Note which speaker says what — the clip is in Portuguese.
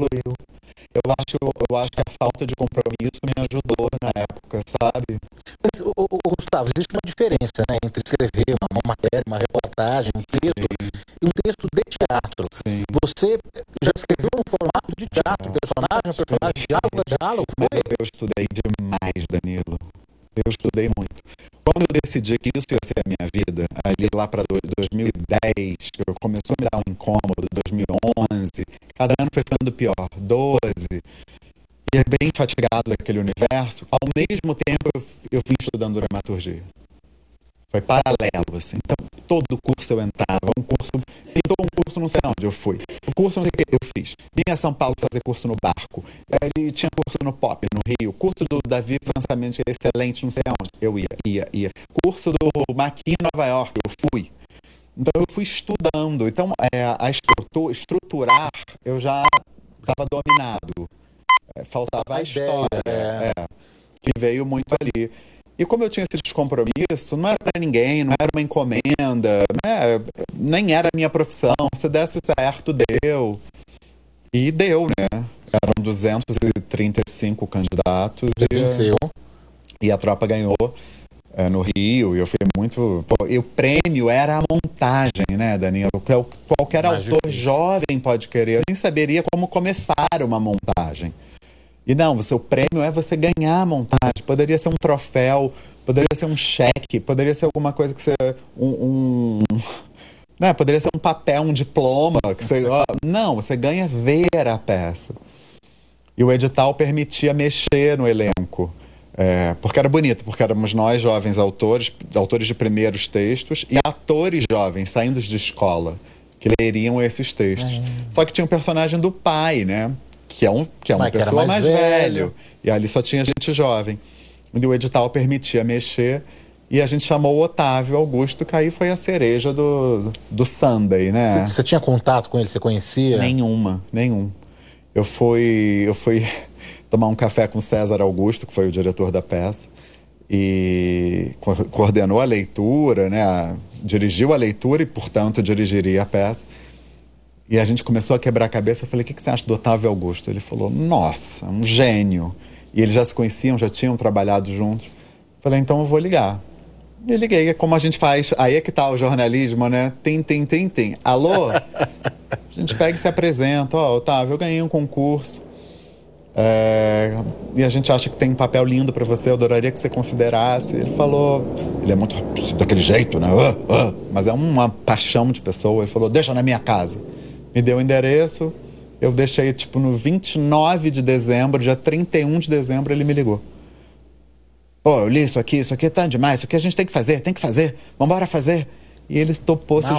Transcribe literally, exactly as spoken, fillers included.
Speaker 1: fluiu. Eu acho, eu acho que a falta de compromisso me ajudou na época, sabe?
Speaker 2: Mas, ô, ô, ô, Gustavo, existe uma diferença, né, entre escrever uma, uma matéria, uma reportagem, um texto
Speaker 1: Sim,
Speaker 2: e um texto de teatro.
Speaker 1: sim.
Speaker 2: Você já escreveu um formato de teatro, personagem, personagem, diálogo, a diálogo?
Speaker 1: Mas
Speaker 2: Foi?
Speaker 1: eu estudei demais, Danilo. Eu estudei muito. Quando eu decidi que isso ia ser a minha vida, ali lá para dois mil e dez, que eu começou a me dar um incômodo, dois mil e onze, cada ano foi ficando pior, doze, e é bem fatigado daquele universo. Ao mesmo tempo, eu, eu vim estudando dramaturgia. Foi paralelo, assim. Então, todo curso eu entrava. Um curso, tentou um curso, não sei onde eu fui. O curso, não sei o que eu fiz. Vinha a São Paulo fazer curso no Barco. Ele tinha curso no Pop, no Rio. Curso do Davi Francamente Excelente, não sei onde. Eu ia, ia, ia. Curso do Maqui em Nova York, eu fui. Então, eu fui estudando. Então, é, a estrutura, estruturar, eu já estava dominado. É, faltava a,
Speaker 2: A
Speaker 1: história,
Speaker 2: ideia,
Speaker 1: é, que veio muito ali. E como eu tinha esse descompromisso, não era para ninguém, não era uma encomenda, né? Nem era a minha profissão. Se desse certo, deu. E deu, né? Eram duzentos e trinta e cinco candidatos
Speaker 2: você venceu.
Speaker 1: e, e a tropa ganhou é, no Rio. E eu fui muito. Pô, e o prêmio era a montagem, né, Danilo? Qual- Qualquer
Speaker 2: Mais
Speaker 1: autor
Speaker 2: difícil.
Speaker 1: jovem pode querer. Eu nem saberia como começar uma montagem. E não, o seu prêmio é você ganhar a montagem. Poderia ser um troféu, poderia ser um cheque, poderia ser alguma coisa que você. Um, um, né? Poderia ser um papel, um diploma. Que você, ó, não, você ganha ver a peça. E o edital permitia mexer no elenco. É, porque era bonito, porque éramos nós, jovens autores, autores de primeiros textos, e atores jovens, saindo de escola, que leriam esses textos.
Speaker 2: Uhum.
Speaker 1: Só que tinha um personagem do pai, né? Que é, um, que é uma
Speaker 2: Mas que era
Speaker 1: pessoa
Speaker 2: mais
Speaker 1: mais,
Speaker 2: velho.
Speaker 1: velho. E ali só tinha gente jovem. E o edital permitia mexer. E a gente chamou o Otávio Augusto, que aí foi a cereja do, do Sunday, né?
Speaker 2: Você, você tinha contato com ele? Você conhecia?
Speaker 1: Nenhuma, nenhum. Eu fui, eu fui tomar um café com César Augusto, que foi o diretor da peça, e co- coordenou a leitura, né? a- Dirigiu a leitura e, portanto, dirigiria a peça. E a gente começou a quebrar a cabeça. Eu falei, o que, que você acha do Otávio Augusto? Ele falou, nossa, um gênio. E eles já se conheciam, já tinham trabalhado juntos. Eu falei, então eu vou ligar. E liguei, é como a gente faz. Aí é que tá o jornalismo, né? Tem, tem, tem, tem. Alô? A gente pega e se apresenta. Ó, Otávio, eu ganhei um concurso. É, e a gente acha que tem um papel lindo pra você, eu adoraria que você considerasse. Ele falou, ele é muito daquele jeito, né? Ah, ah, mas é uma paixão de pessoa. Ele falou, deixa na minha casa. Me deu o endereço, eu deixei tipo no vinte e nove de dezembro, dia trinta e um de dezembro, ele me ligou. Pô, eu li isso aqui, isso aqui tá demais, isso aqui a gente tem que fazer, tem que fazer, vambora fazer. E ele topou se